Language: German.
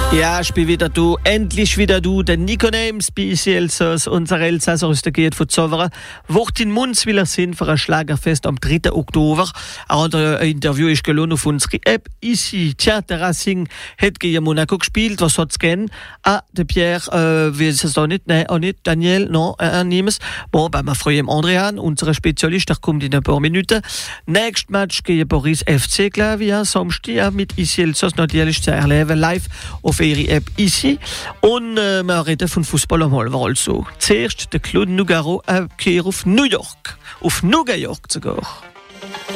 Ja, ich bin wieder du, endlich wieder du, der Nico Nems, unser Elsässer aus der Gegend von Zovera, wird in Munzwiller sind für ein Schlagerfest am 3. Oktober. Auch ein Interview ist gelungen auf unsere App. Ici, tja, der Racing hat gegen Monaco gespielt, was hat's gern? Ah, der Pierre, weiß es auch nicht, nein, auch nicht, Daniel, no, niemals. Bon, bei meinem Freund Andrian, unser Spezialist, der kommt in ein paar Minuten. Nächstes Match gegen Paris FC, glaube ich, Samstag, mit Ici Elsass, natürlich zu erleben, live auf ihre App Ici. Und wir reden von Fußball einmal, war also. Zuerst der Claude Nougaro, Kehr auf New York sogar.